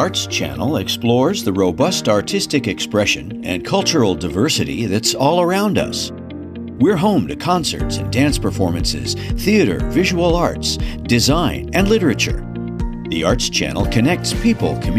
Arts Channel explores the robust artistic expression and cultural diversity that's all around us. We're home to concerts and dance performances, theater, visual arts, design, and literature. The Arts Channel connects people, communities,